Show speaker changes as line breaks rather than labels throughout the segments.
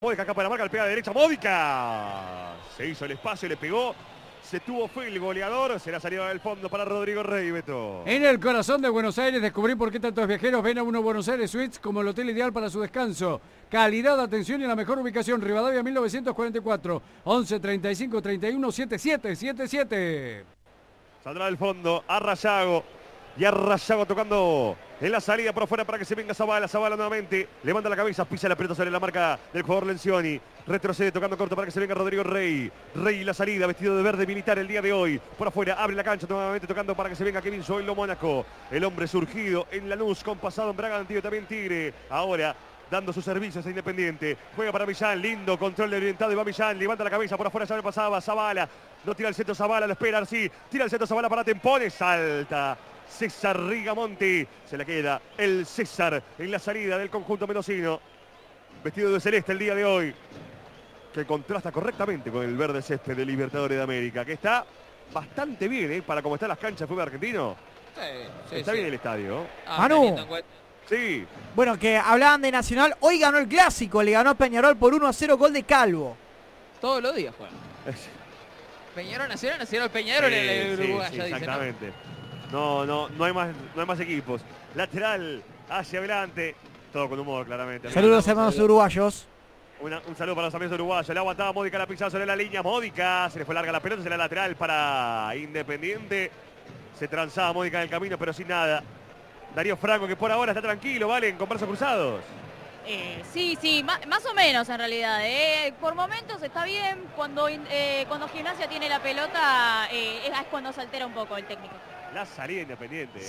Módica acá para la marca, le pega a la derecha, Módica. Se hizo el espacio, le pegó. Se tuvo fe el goleador, será salida del fondo para Rodrigo Rey, Beto.
En el corazón de Buenos Aires descubrí por qué tantos viajeros ven a uno Buenos Aires Suites como el hotel ideal para su descanso. Calidad, atención y la mejor ubicación. Rivadavia 1944, 11 35 31 77 77.
Saldrá del fondo, Arrayago. Y Arrayago tocando en la salida por afuera para que se venga Zabala. Zabala nuevamente, levanta la cabeza, pisa la pelota sobre la marca del jugador Lencioni. Retrocede tocando corto para que se venga Rodrigo Rey. Rey la salida, vestido de verde militar el día de hoy. Por afuera, abre la cancha nuevamente tocando para que se venga Kevin Zoilo Mónaco. El hombre surgido en Lanús, con pasado en Braga, Antiguo también Tigre. Ahora dando sus servicios a Independiente. Juega para Millán, lindo control de orientado y va Millán, levanta la cabeza por afuera, ya le pasaba Zabala. No tira el centro Zabala, lo espera, sí. Tira el centro Zabala para Tempone, salta César Rigamonti, se le queda el César en la salida del conjunto mendocino, vestido de celeste el día de hoy, que contrasta correctamente con el verde césped de Libertadores de América, que está bastante bien, para como están las canchas de fútbol argentino.
Sí,
está bien el estadio.
Manu.
Sí.
Bueno, que hablaban de Nacional, hoy ganó el Clásico, le ganó a Peñarol por 1-0, gol de Calvo.
Todos los días juegan. Peñarol, Nacional, Peñarol en el Uruguay,
sí,
ya dice,
exactamente. No hay más equipos. Lateral hacia adelante. Todo con humor, claramente.
Saludos hermanos uruguayos.
Un saludo para los amigos uruguayos. Le aguantaba Módica la pisada sobre la línea. Módica. Se le fue larga la pelota. Será lateral para Independiente. Se transaba Módica en el camino, pero sin nada. Darío Franco, que por ahora está tranquilo, ¿vale? Con brazos cruzados.
Sí, más o menos en realidad. Por momentos está bien. Cuando Gimnasia tiene la pelota es cuando se altera un poco el técnico.
La salida Independiente.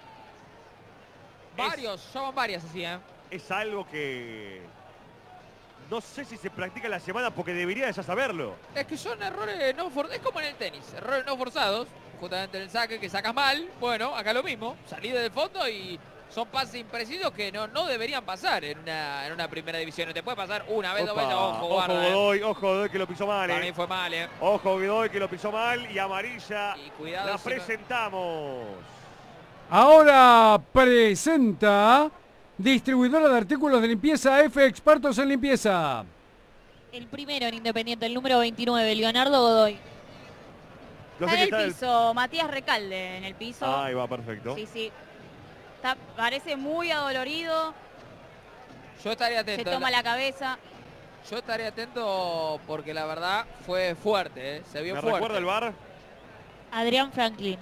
Ya van varias así, ¿eh?
Es algo que no sé si se practica en la semana porque debería ya saberlo.
Es que son errores no forzados, es como en el tenis, errores no forzados, justamente en el saque que sacas mal. Bueno, acá lo mismo, salida del fondo y son pases imprecisos que no deberían pasar en una primera división. No te puede pasar una vez, dos veces, ojo
Godoy que lo pisó mal.
Para mí fue mal,
Ojo Godoy que lo pisó mal y amarilla.
Y cuidado,
la presentamos.
Ahora presenta distribuidora de artículos de limpieza F, expertos en limpieza.
El primero en Independiente, el número 29, Leonardo Godoy. Está en el piso, Matías Recalde en el piso.
Ahí va, perfecto.
Sí. Parece muy adolorido.
Yo estaría atento.
Se toma la cabeza.
Yo estaré atento porque la verdad fue fuerte, se vio fuerte.
¿Me recuerda el VAR?
Adrián Franklin.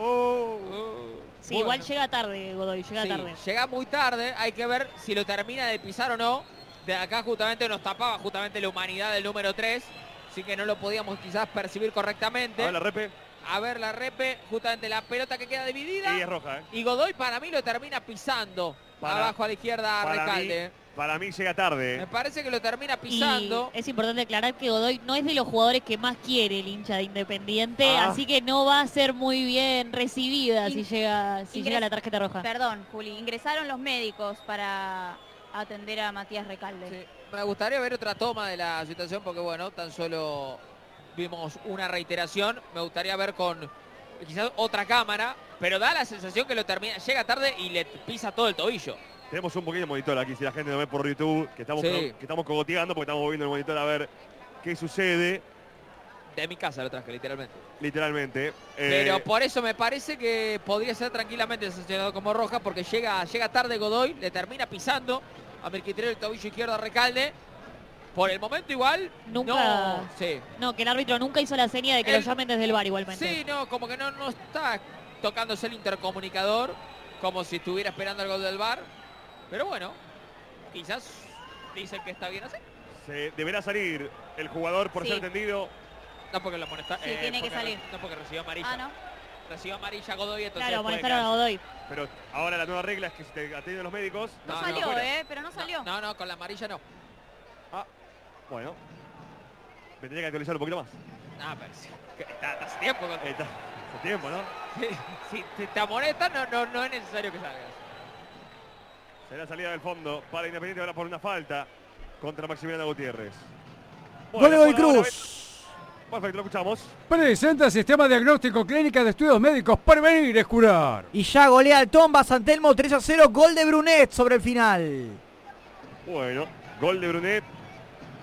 Sí,
bueno.
Igual llega tarde Godoy, tarde.
Llega muy tarde, hay que ver si lo termina de pisar o no. De acá justamente nos tapaba justamente la humanidad del número 3, así que no lo podíamos quizás percibir correctamente. A ver la repe, justamente la pelota que queda dividida.
Y es roja,
Y Godoy para mí lo termina pisando abajo a la izquierda a Recalde.
Para mí llega tarde.
Me parece que lo termina pisando.
Y es importante aclarar que Godoy no es de los jugadores que más quiere el hincha de Independiente, así que no va a ser muy bien recibida si llega la tarjeta roja. Perdón, Juli, ingresaron los médicos para atender a Matías Recalde.
Sí. Me gustaría ver otra toma de la situación porque bueno, tan solo vimos una reiteración. Me gustaría ver con quizás otra cámara, pero da la sensación que lo termina, llega tarde y le pisa todo el tobillo.
Tenemos un pequeño monitor aquí, si la gente nos ve por YouTube, que estamos cogoteando porque estamos viendo el monitor a ver qué sucede.
De mi casa lo traje, literalmente.
Literalmente.
Pero por eso me parece que podría ser tranquilamente sancionado como roja, porque llega tarde Godoy, le termina pisando a Merquitrero el tobillo izquierdo a Recalde. Por el momento igual,
No, que el árbitro nunca hizo la seña de que lo llamen desde el VAR igualmente.
Sí, como que no está tocándose el intercomunicador, como si estuviera esperando el gol del VAR. Pero bueno, quizás dicen que está bien así.
Se deberá salir el jugador por ser atendido.
No porque lo amonesta.
Sí, tiene que salir.
No porque recibió amarilla.
¿no?
Recibió amarilla Godoy, entonces
claro, amonestaron a Godoy.
Pero ahora la nueva regla es que si te atienden los médicos...
No salió, pero no salió.
No, con la amarilla no.
Bueno. Me tendría que actualizar un poquito más.
Pero sí. Está hace tiempo.
Hace tiempo, ¿no?
Si te amonestan, no es necesario que salgas.
Será salida del fondo para Independiente ahora por una falta contra Maximiliano Gutiérrez.
Gol de Godoy Cruz.
Perfecto, lo escuchamos.
Presenta Sistema Diagnóstico Clínica de Estudios Médicos. Prevenir es curar.
Y ya golea el Tomba San Telmo 3-0, gol de Brunet sobre el final.
Bueno, gol de Brunet.